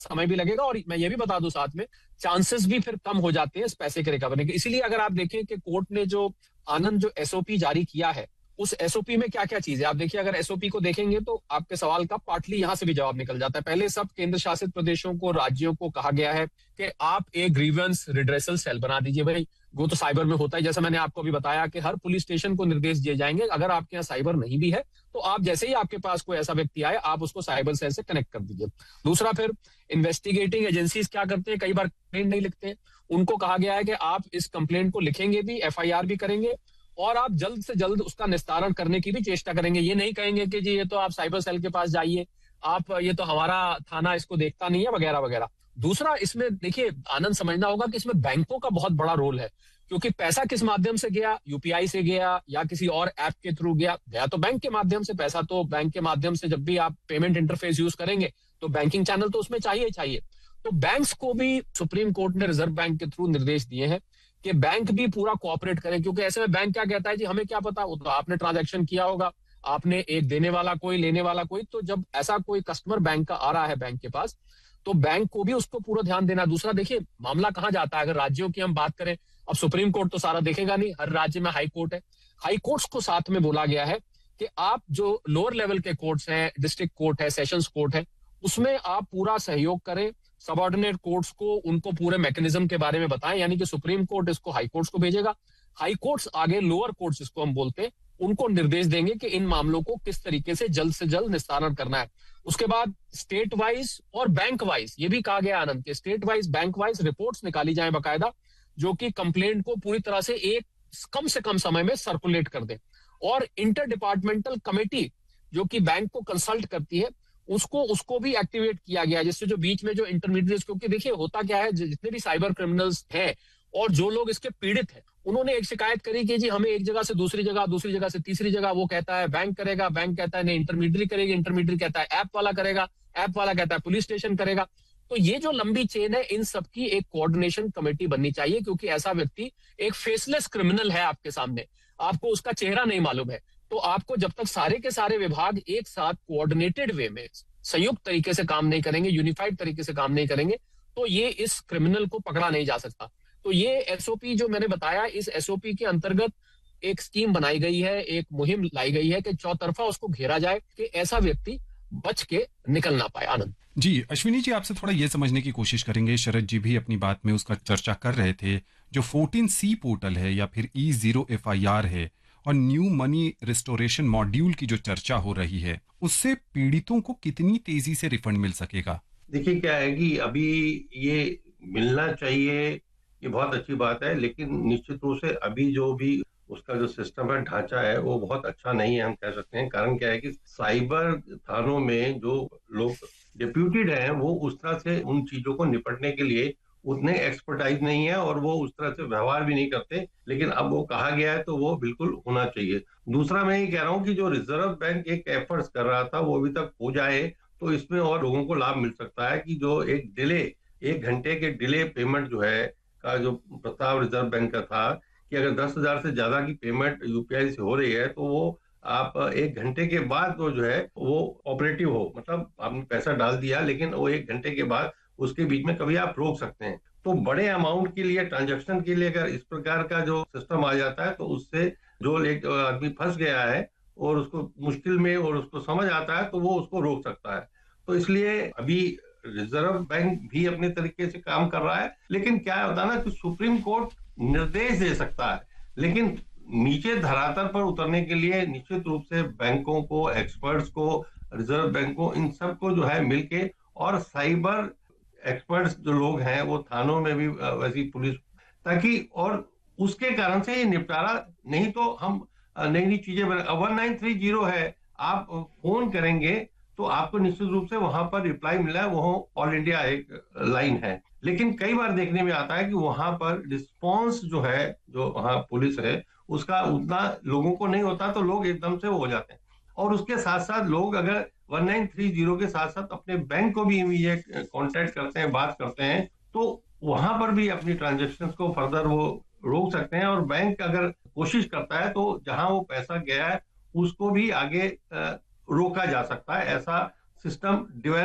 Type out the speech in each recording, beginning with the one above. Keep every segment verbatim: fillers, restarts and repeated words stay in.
समय भी लगेगा, और मैं ये भी बता दूं साथ में, चांसेस भी फिर कम हो जाते हैं इस पैसे के रिकवरी के। इसीलिए अगर आप देखें कि कोर्ट ने जो आनंद जो एसओपी जारी किया है, उस एसओपी में क्या क्या चीज है आप देखिए। अगर एसओपी को देखेंगे तो आपके सवाल का पार्टली यहां से भी जवाब निकल जाता है। पहले सब केंद्र शासित प्रदेशों को, राज्यों को कहा गया है कि आप एक ग्रीवेंस रिड्रेसल सेल बना दीजिए। भाई वो तो साइबर में होता है, जैसा मैंने आपको अभी बताया कि हर पुलिस स्टेशन को निर्देश दिए जाएंगे, अगर आपके यहाँ साइबर नहीं भी है तो आप जैसे ही आपके पास कोई ऐसा व्यक्ति आए, आप उसको साइबर सेल से कनेक्ट कर दीजिए। दूसरा, फिर इन्वेस्टिगेटिंग एजेंसीज क्या करते हैं, कई बार कंप्लेंट नहीं लिखते हैं, उनको कहा गया है कि आप इस कंप्लेंट को लिखेंगे भी, एफआईआर भी करेंगे, और आप जल्द से जल्द उसका निस्तारण करने की भी चेष्टा करेंगे। ये नहीं कहेंगे कि जी ये तो आप साइबर सेल के पास जाइए, आप ये तो हमारा थाना इसको देखता नहीं है, वगैरह वगैरह। दूसरा, इसमें देखिए आनंद समझना होगा कि इसमें बैंकों का बहुत बड़ा रोल है, क्योंकि पैसा किस माध्यम से गया, यूपीआई से गया या किसी और ऐप के थ्रू गया, गया तो बैंक के माध्यम से। पैसा तो बैंक के माध्यम से, जब भी आप पेमेंट इंटरफेस यूज करेंगे तो बैंकिंग चैनल तो उसमें चाहिए ही चाहिए। तो बैंक्स को भी सुप्रीम कोर्ट ने रिजर्व बैंक के थ्रू निर्देश दिए हैं कि बैंक भी पूरा कोऑपरेट करें, क्योंकि ऐसे में बैंक क्या कहता है, जी हमें क्या पता, वो तो आपने ट्रांजैक्शन किया होगा, आपने एक देने वाला कोई, लेने वाला कोई। तो जब ऐसा कोई कस्टमर बैंक का आ रहा है बैंक के पास, तो बैंक को भी उसको पूरा ध्यान देना। दूसरा, देखिए मामला कहां जाता है, अगर राज्यों की हम बात करें, अब सुप्रीम कोर्ट तो सारा देखेगा नहीं, हर राज्य में हाई कोर्ट है। हाई कोर्ट्स को साथ में बोला गया है कि आप जो लोअर लेवल के कोर्ट्स हैं, डिस्ट्रिक्ट कोर्ट है, सेशंस कोर्ट है, उसमें आप पूरा सहयोग करें। सबऑर्डिनेट कोर्ट्स को उनको पूरे मैकेनिज्म के बारे में बताएं, यानी कि सुप्रीम कोर्ट इसको हाई कोर्ट्स को भेजेगा, हाई कोर्ट्स आगे लोअर कोर्ट्स इसको हम बोलते हैं, उनको निर्देश देंगे कि इन मामलों को किस तरीके से जल्द से जल्द निस्तारण करना है। उसके बाद स्टेट वाइज और बैंक वाइज, ये भी कहा गया आनंद के state wise, bank wise reports निकाली जाए बकायदा, जो कि कंप्लेंट को पूरी तरह से एक कम से कम समय में सर्कुलेट कर दे। और इंटर डिपार्टमेंटल कमेटी जो कि बैंक को कंसल्ट करती है, उसको उसको भी एक्टिवेट किया गया, जिससे जो बीच में जो इंटरमीडिएट, क्योंकि देखिए होता क्या है, जितने भी साइबर क्रिमिनल्स हैं और जो लोग इसके पीड़ित हैं, उन्होंने एक शिकायत करी कि जी हमें एक जगह से दूसरी जगह, दूसरी जगह से तीसरी जगह, वो कहता है बैंक करेगा, बैंक कहता है नहीं इंटरमीडिएट करेगी, इंटरमीडिएट कहता है ऐप वाला करेगा, ऐप वाला कहता है पुलिस स्टेशन करेगा। तो ये जो लंबी चेन है, इन सबकी एक कोऑर्डिनेशन कमेटी बननी चाहिए, क्योंकि ऐसा व्यक्ति एक फेसलेस क्रिमिनल है आपके सामने, आपको उसका चेहरा नहीं मालूम है। तो आपको जब तक सारे के सारे विभाग एक साथ कोऑर्डिनेटेड वे में, संयुक्त तरीके से काम नहीं करेंगे, यूनिफाइड तरीके से काम नहीं करेंगे, तो ये इस क्रिमिनल को पकड़ा नहीं जा सकता। तो ये एसओपी जो मैंने बताया, इस एसओपी के अंतर्गत एक स्कीम बनाई गई है, एक मुहिम लाई गई है कि चौतरफा उसको घेरा जाए कि ऐसा व्यक्ति बच के निकल ना पाए। आनंद जी, अश्विनी जी, आपसे थोड़ा ये समझने की कोशिश करेंगे, शरद जी भी अपनी बात में उसका चर्चा कर रहे थे, जो फोर्टीन सी पोर्टल है या फिर E zero F I R है और न्यू मनी रिस्टोरेशन मॉड्यूल की जो चर्चा हो रही है, उससे पीड़ितों को कितनी तेजी से रिफंड मिल सकेगा? देखिए क्या है कि अभी ये मिलना चाहिए, ये बहुत अच्छी बात है, लेकिन निश्चित रूप से अभी जो भी उसका जो सिस्टम है, ढांचा है, वो बहुत अच्छा नहीं है, हम कह सकते हैं। कारण क्या है कि साइबर थानों में जो लोग डिप्यूटेड हैं, वो उस तरह से उन चीजों को निपटने के लिए उतने एक्सपर्टाइज नहीं है और वो उस तरह से व्यवहार भी नहीं करते। लेकिन अब वो कहा गया है तो वो बिल्कुल होना चाहिए। दूसरा, मैं ये कह रहा हूँ कि जो रिजर्व बैंक एक एफर्ट्स कर रहा था, वो अभी तक हो जाए तो इसमें और लोगों को लाभ मिल सकता है। कि जो एक डिले, एक घंटे के डिले पेमेंट जो है का जो प्रस्ताव रिजर्व बैंक का था कि अगर दस हजार से ज्यादा की पेमेंट यूपीआई से हो रही है तो वो आप एक घंटे के बाद वो जो है वो ऑपरेटिव हो, मतलब आपने पैसा डाल दिया लेकिन वो एक घंटे के बाद उसके बीच में कभी आप रोक सकते हैं। तो बड़े अमाउंट के लिए, ट्रांजैक्शन के लिए अगर इस प्रकार का जो सिस्टम आ जाता है तो उससे जो एक आदमी फंस गया है और उसको मुश्किल में और उसको समझ आता है तो वो उसको रोक सकता है। तो इसलिए अभी रिजर्व बैंक भी अपने तरीके से काम कर रहा है, लेकिन क्या होता है ना कि सुप्रीम कोर्ट निर्देश दे सकता है, लेकिन नीचे धरातल पर उतरने के लिए निश्चित रूप से बैंकों को, एक्सपर्ट्स को, रिजर्व बैंक को, इन सबको जो है मिलके, और साइबर एक्सपर्ट्स जो लोग हैं वो थानों में भी वैसी पुलिस, ताकि और उसके कारण से ये निपटारा, नहीं तो हम नई नई चीजें बना। वन नाइन थ्री जीरो है, आप फोन करेंगे तो आपको निश्चित रूप से वहां पर रिप्लाई मिला है, वो ऑल इंडिया एक लाइन है। लेकिन कई बार देखने में आता है कि वहां पर रिस्पॉन्स जो है, जो वहां पुलिस है, उसका उतना लोगों को नहीं होता, तो लोग एकदम से वो हो जाते हैं। और उसके साथ साथ लोग अगर वन नाइन थ्री जीरो के साथ साथ अपने बैंक को भी इमीडिएट कांटेक्ट करते हैं, बात करते हैं, तो वहां पर भी अपनी ट्रांजैक्शंस को फर्दर वो रोक सकते हैं। और बैंक अगर कोशिश करता है तो जहां वो पैसा गया है उसको भी आगे रोका जा सकता है। ऐसा सिस्टम डेवलप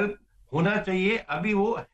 होना चाहिए, अभी वो